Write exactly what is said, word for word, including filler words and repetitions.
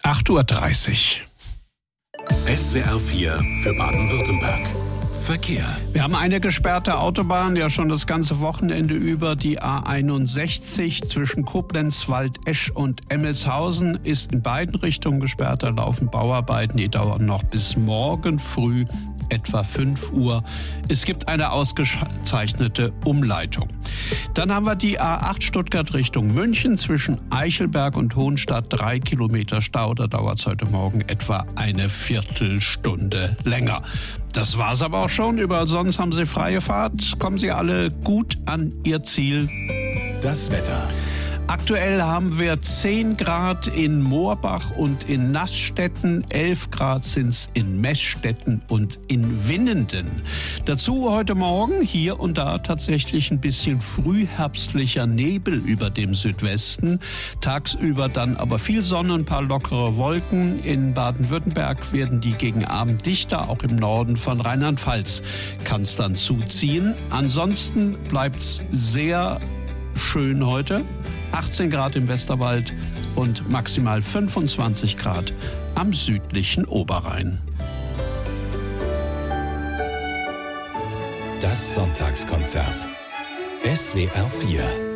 acht Uhr dreißig. S W R vier für Baden-Württemberg. Verkehr. Wir haben eine gesperrte Autobahn, ja schon das ganze Wochenende über. Die A einundsechzig zwischen Koblenz, Waldesch und Emmelshausen ist in beiden Richtungen gesperrt. Da laufen Bauarbeiten, die dauern noch bis morgen früh, etwa fünf Uhr. Es gibt eine ausgezeichnete Umleitung. Dann haben wir die A acht Stuttgart Richtung München zwischen Eichelberg und Hohenstadt. Drei Kilometer Stau, da dauert es heute Morgen etwa eine Viertelstunde länger. Das war's aber auch schon. Überall sonst haben Sie freie Fahrt. Kommen Sie alle gut an Ihr Ziel. Das Wetter. Aktuell haben wir zehn Grad in Moorbach und in Nassstetten, elf Grad sind es in Meßstetten und in Winnenden. Dazu heute Morgen hier und da tatsächlich ein bisschen frühherbstlicher Nebel über dem Südwesten. Tagsüber dann aber viel Sonne, ein paar lockere Wolken. In Baden-Württemberg werden die gegen Abend dichter, auch im Norden von Rheinland-Pfalz kann es dann zuziehen. Ansonsten bleibt es sehr schön heute. achtzehn Grad im Westerwald und maximal fünfundzwanzig Grad am südlichen Oberrhein. Das Sonntagskonzert. S W R vier